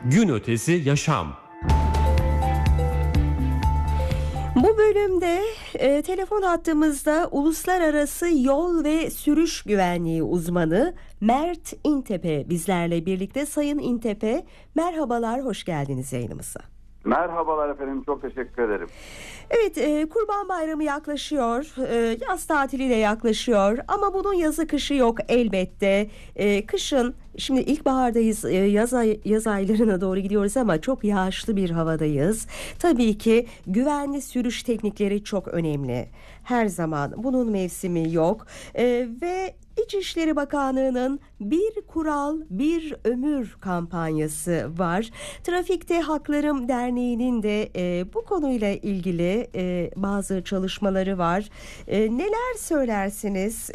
Gün ötesi yaşam. Bu bölümde telefon hattımızda Uluslararası Yol ve Sürüş Güvenliği uzmanı Mert İntepe bizlerle birlikte. Sayın İntepe, merhabalar, hoş geldiniz yayınımıza. Merhabalar efendim, çok teşekkür ederim. Evet, Kurban Bayramı yaklaşıyor, yaz tatili de yaklaşıyor ama bunun yazı kışı yok elbette. Kışın, şimdi ilkbahardayız, yaz aylarına doğru gidiyoruz ama çok yağışlı bir havadayız. Tabii ki güvenli sürüş teknikleri çok önemli. Her zaman bunun mevsimi yok ve İçişleri Bakanlığı'nın bir kural bir ömür kampanyası var. Trafikte Haklarım Derneği'nin de bu konuyla ilgili bazı çalışmaları var. Neler söylersiniz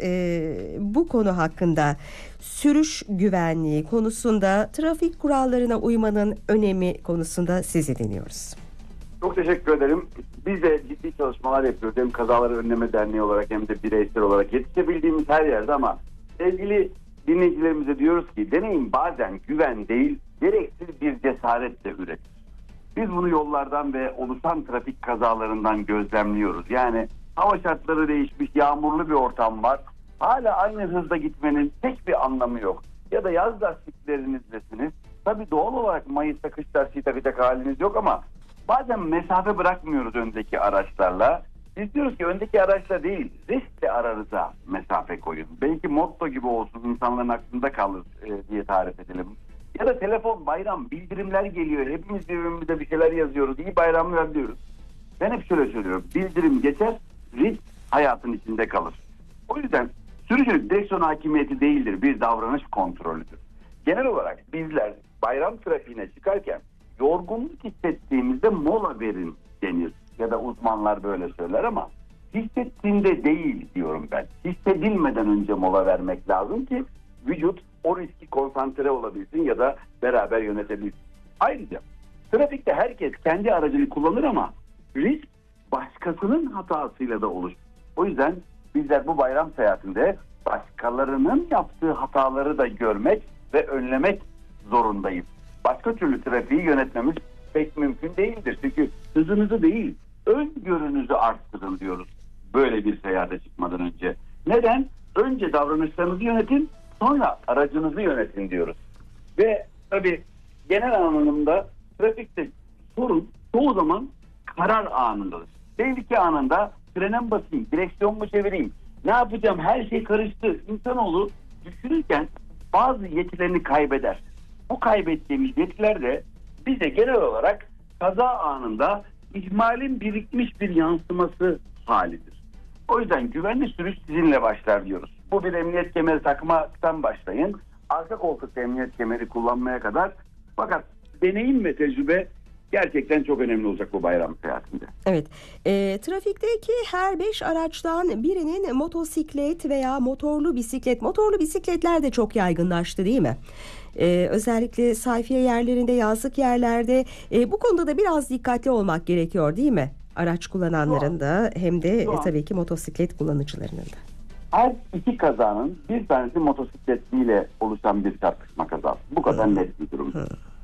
bu konu hakkında? Sürüş güvenliği konusunda, trafik kurallarına uymanın önemi konusunda sizi dinliyoruz. Çok teşekkür ederim. Biz de ciddi çalışmalar yapıyoruz. Hem Kazaları Önleme Derneği olarak hem de bireysel olarak yetişebildiğimiz her yerde, ama sevgili dinleyicilerimize diyoruz ki deneyim bazen güven değil, gereksiz bir cesaretle üretir. Biz bunu yollardan ve oluşan trafik kazalarından gözlemliyoruz. Yani hava şartları değişmiş, yağmurlu bir ortam var. Hala aynı hızda gitmenin tek bir anlamı yok. Ya da yaz lastiklerinizdesiniz. Tabii doğal olarak Mayıs'ta kış lastiği takacak haliniz yok ama bazen mesafe bırakmıyoruz öndeki araçlarla. Biz diyoruz ki öndeki araçla değil, riskle aranıza mesafe koyun. Belki motto gibi olsun, insanların aklında kalır diye tarif edelim. Ya da telefon, bayram, bildirimler geliyor. Hepimiz birbirimize bir şeyler yazıyoruz. İyi bayramlar diyoruz. Ben hep şöyle söylüyorum. Bildirim geçer, risk hayatın içinde kalır. O yüzden sürücülük direksiyon hakimiyeti değildir, bir davranış kontrolüdür. Genel olarak bizler bayram trafiğine çıkarken yorgunluk hissettiğimizde mola verin denir. Ya da uzmanlar böyle söyler ama hissettiğinde değil diyorum ben. Hissedilmeden önce mola vermek lazım ki vücut o riski konsantre olabilsin ya da beraber yönetebilsin. Ayrıca trafikte herkes kendi aracını kullanır ama risk başkasının hatasıyla da olur. O yüzden bizler bu bayram seyahatinde başkalarının yaptığı hataları da görmek ve önlemek zorundayız. Başka türlü trafiği yönetmemiz pek mümkün değildir. Çünkü hızınızı değil, öngörünüzü arttırın diyoruz böyle bir seyahate çıkmadan önce. Neden? Önce davranışlarınızı yönetin, sonra aracınızı yönetin diyoruz. Ve tabii genel anlamda trafikte sorun çoğu zaman karar anındadır. Tehlike anında frene mi basayım, direksiyon mu çevireyim, ne yapacağım, her şey karıştı. İnsanoğlu düşünürken bazı yetilerini kaybeder. Bu kaybettiğimiz yetiler de bize genel olarak kaza anında ihmalin birikmiş bir yansıması halidir. O yüzden güvenli sürüş sizinle başlar diyoruz. Bu bir emniyet kemeri takmaktan başlayın. Arka koltukta emniyet kemeri kullanmaya kadar. Fakat deneyim ve tecrübe gerçekten çok önemli olacak bu bayram seyahatinde. Evet, trafikteki her 5 araçtan birinin motosiklet veya motorlu bisikletler de çok yaygınlaştı değil mi? Özellikle sayfiye yerlerinde, yazlık yerlerde bu konuda da biraz dikkatli olmak gerekiyor değil mi? Araç kullananların da hem de tabii ki motosiklet kullanıcılarının da. Her iki kazanın bir tanesi motosikletliyle oluşan bir çarpışma kazası. Bu kadar net bir durum.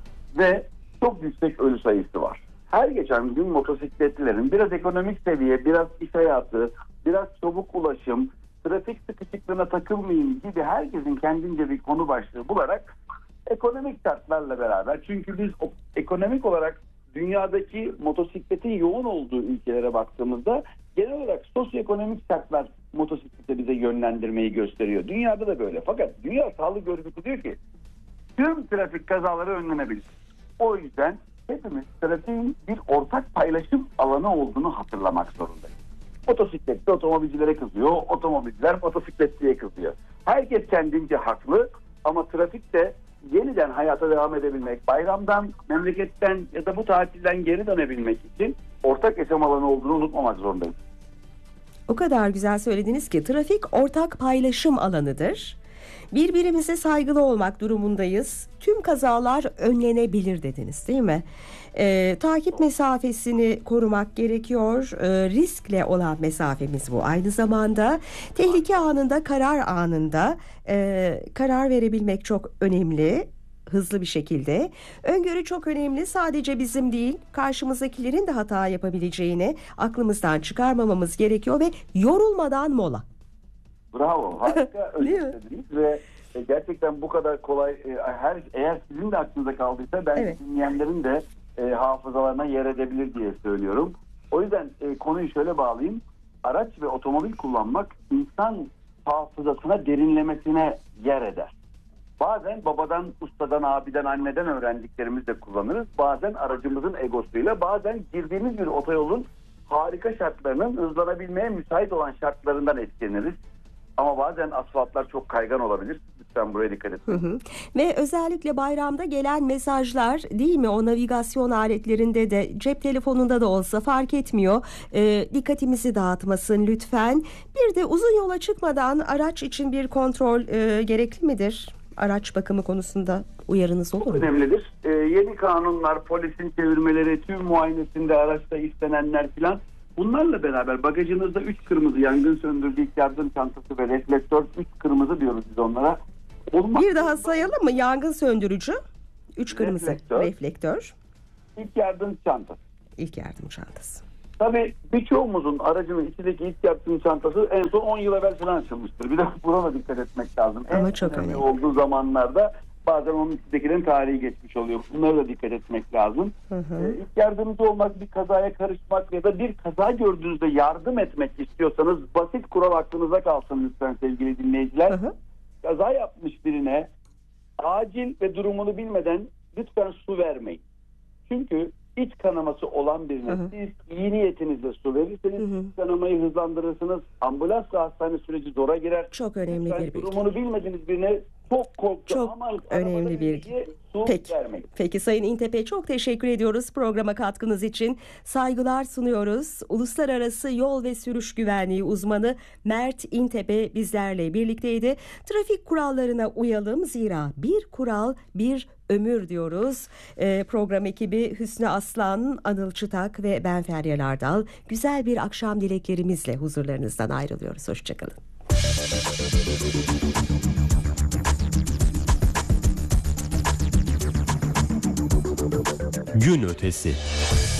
Ve çok yüksek ölü sayısı var. Her geçen gün motosikletlilerin biraz ekonomik seviye, biraz iş hayatı, biraz çabuk ulaşım, trafik sıkışıklığına takılmayayım gibi herkesin kendince bir konu başlığı bularak ekonomik şartlarla beraber, çünkü biz ekonomik olarak dünyadaki motosikletin yoğun olduğu ülkelere baktığımızda genel olarak sosyoekonomik şartlar motosiklete bize yönlendirmeyi gösteriyor. Dünyada da böyle. Fakat Dünya Sağlık Örgütü diyor ki tüm trafik kazaları önlenebilir. O yüzden hepimiz trafiğin bir ortak paylaşım alanı olduğunu hatırlamak zorundayız. Motosikletli otomobilcilere kızıyor, otomobilciler motosikletliye kızıyor. Herkes kendince haklı ama trafikte yeniden hayata devam edebilmek, bayramdan, memleketten ya da bu tatilden geri dönebilmek için ortak yaşam alanı olduğunu unutmamak zorundayız. O kadar güzel söylediniz ki trafik ortak paylaşım alanıdır. Birbirimize saygılı olmak durumundayız. Tüm kazalar önlenebilir dediniz değil mi? Takip mesafesini korumak gerekiyor. Riskle olan mesafemiz bu. Aynı zamanda tehlike anında, karar anında karar verebilmek çok önemli. hızlı bir şekilde. Öngörü çok önemli. Sadece bizim değil, karşımızdakilerin de hata yapabileceğini aklımızdan çıkarmamamız gerekiyor ve yorulmadan mola. Bravo, harika Değil mi? özetlediniz ve gerçekten bu kadar kolay, eğer sizin de aklınıza kaldıysa belki Evet. dinleyenlerin de hafızalarına yer edebilir diye söylüyorum. O yüzden konuyu şöyle bağlayayım. Araç ve otomobil kullanmak insan hafızasına derinlemesine yer eder. Bazen babadan, ustadan, abiden, anneden öğrendiklerimizi de kullanırız. Bazen aracımızın egosuyla, bazen girdiğimiz bir otoyolun harika şartlarının hızlanabilmeye müsait olan şartlarından etkileniriz. Ama bazen asfaltlar çok kaygan olabilir. Lütfen buraya dikkat edin. Ve özellikle bayramda gelen mesajlar, değil mi, o navigasyon aletlerinde de, cep telefonunda da olsa fark etmiyor. Dikkatimizi dağıtmasın lütfen. Bir de uzun yola çıkmadan araç için bir kontrol gerekli midir? Araç bakımı konusunda uyarınız olur mu? Önemlidir. Yeni kanunlar, polisin çevirmeleri, tüm muayenesinde araçta istenenler filan, bunlarla beraber bagajınızda 3 kırmızı yangın söndürücü, ilk yardım çantası ve reflektör, 3 kırmızı diyoruz biz onlara. Bir daha sayalım mı? Yangın söndürücü, 3 kırmızı, reflektör, ilk yardım çantası. ilk yardım çantası. Tabii birçoğumuzun aracının içindeki ilk yardım çantası en son 10 yıl evvel falan açılmıştır. Bir de buna da dikkat etmek lazım. Ama en çok önemli olduğu zamanlarda bazen onun içindekilerin tarihi geçmiş oluyor. Bunlara da dikkat etmek lazım. İlk yardımcı olmak, bir kazaya karışmak ya da bir kaza gördüğünüzde yardım etmek istiyorsanız basit kural aklınıza kalsın lütfen sevgili dinleyiciler. Kaza yapmış birine acil ve durumunu bilmeden lütfen su vermeyin. Çünkü iç kanaması olan birine siz iyi niyetinizle su verirseniz iç kanamayı hızlandırırsınız. Ambulans ve hastane süreci zora girer. Çok önemli lütfen bir bilgi. durumunu bilmediğiniz birine çok korktu. Çok önemli bilgi. Peki Sayın İntepe, çok teşekkür ediyoruz programa katkınız için. Saygılar sunuyoruz. Uluslararası Yol ve Sürüş Güvenliği uzmanı Mert İntepe bizlerle birlikteydi. Trafik kurallarına uyalım, zira bir kural bir ömür diyoruz. Program ekibi Hüsnü Aslan, Anıl Çıtak ve ben Feryal Ardal güzel bir akşam dileklerimizle huzurlarınızdan ayrılıyoruz. Hoşçakalın. Gün ötesi.